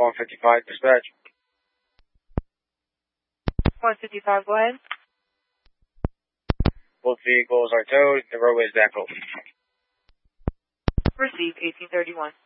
155, dispatch. 155, go ahead. Both vehicles are towed. The roadway is back open. Receive 1831.